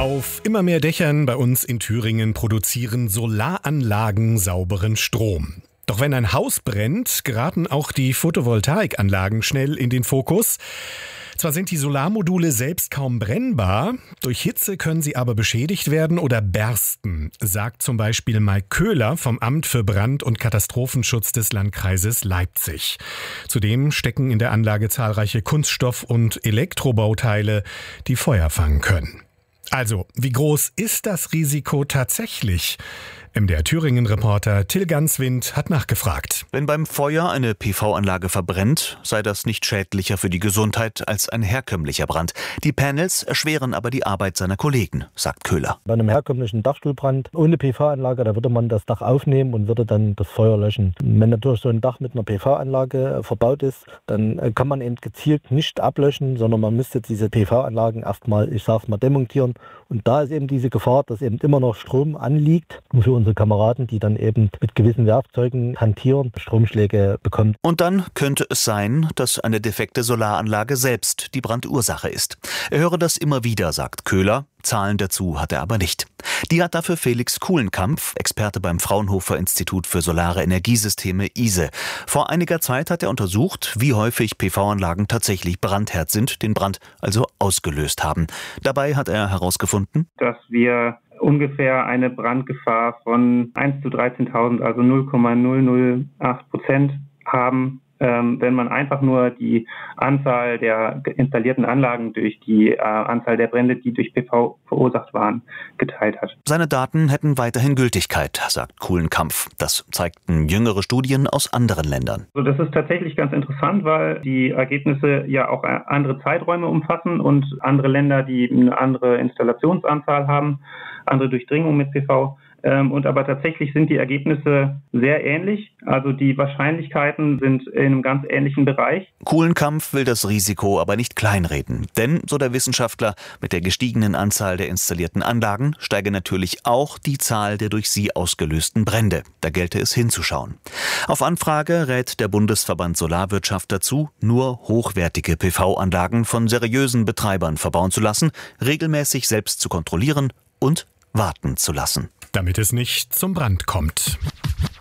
Auf immer mehr Dächern bei uns in Thüringen produzieren Solaranlagen sauberen Strom. Doch wenn ein Haus brennt, geraten auch die Photovoltaikanlagen schnell in den Fokus. Zwar sind die Solarmodule selbst kaum brennbar, durch Hitze können sie aber beschädigt werden oder bersten, sagt zum Beispiel Mike Köhler vom Amt für Brand- und Katastrophenschutz des Landkreises Leipzig. Zudem stecken in der Anlage zahlreiche Kunststoff- und Elektrobauteile, die Feuer fangen können. Also, wie groß ist das Risiko tatsächlich? MDR Thüringen-Reporter Till Ganswind hat nachgefragt. Wenn beim Feuer eine PV-Anlage verbrennt, sei das nicht schädlicher für die Gesundheit als ein herkömmlicher Brand. Die Panels erschweren aber die Arbeit seiner Kollegen, sagt Köhler. Bei einem herkömmlichen Dachstuhlbrand ohne PV-Anlage, da würde man das Dach aufnehmen und würde dann das Feuer löschen. Wenn natürlich so ein Dach mit einer PV-Anlage verbaut ist, dann kann man eben gezielt nicht ablöschen, sondern man müsste diese PV-Anlagen erstmal, demontieren. Und da ist eben diese Gefahr, dass eben immer noch Strom anliegt und für unsere Kameraden, die dann eben mit gewissen Werkzeugen hantieren, Stromschläge bekommen. Und dann könnte es sein, dass eine defekte Solaranlage selbst die Brandursache ist. Er höre das immer wieder, sagt Köhler. Zahlen dazu hat er aber nicht. Die hat dafür Felix Kuhlenkampf, Experte beim Fraunhofer Institut für Solare Energiesysteme ISE. Vor einiger Zeit hat er untersucht, wie häufig PV-Anlagen tatsächlich brandherd sind, den Brand also ausgelöst haben. Dabei hat er herausgefunden, dass wir ungefähr eine Brandgefahr von 1 zu 13.000, also 0,008% haben, wenn man einfach nur die Anzahl der installierten Anlagen durch die Anzahl der Brände, die durch PV verursacht waren, geteilt hat. Seine Daten hätten weiterhin Gültigkeit, sagt Kuhlenkampf. Das zeigten jüngere Studien aus anderen Ländern. Also das ist tatsächlich ganz interessant, weil die Ergebnisse ja auch andere Zeiträume umfassen und andere Länder, die eine andere Installationsanzahl haben, andere Durchdringung mit PV. Und aber tatsächlich sind die Ergebnisse sehr ähnlich. Also die Wahrscheinlichkeiten sind in einem ganz ähnlichen Bereich. Kuhlenkampf will das Risiko aber nicht kleinreden. Denn, so der Wissenschaftler, mit der gestiegenen Anzahl der installierten Anlagen steige natürlich auch die Zahl der durch sie ausgelösten Brände. Da gelte es hinzuschauen. Auf Anfrage rät der Bundesverband Solarwirtschaft dazu, nur hochwertige PV-Anlagen von seriösen Betreibern verbauen zu lassen, regelmäßig selbst zu kontrollieren und warten zu lassen. Damit es nicht zum Brand kommt.